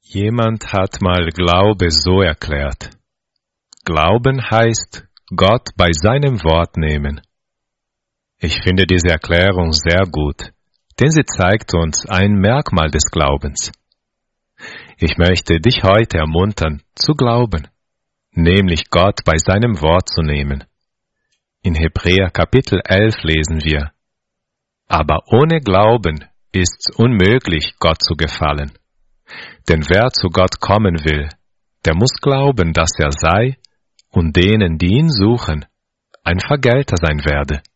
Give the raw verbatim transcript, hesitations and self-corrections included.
Jemand hat mal Glaube so erklärt: Glauben heißt, Gott bei seinem Wort nehmen. Ich finde diese Erklärung sehr gut, denn sie zeigt uns ein Merkmal des Glaubens. Ich möchte dich heute ermuntern, zu glauben, nämlich Gott bei seinem Wort zu nehmen. In Hebräer Kapitel elf lesen wir: Aber ohne Glauben ist's unmöglich, Gott zu gefallen. Denn wer zu Gott kommen will, der muss glauben, dass er sei und denen, die ihn suchen, ein Vergelter sein werde.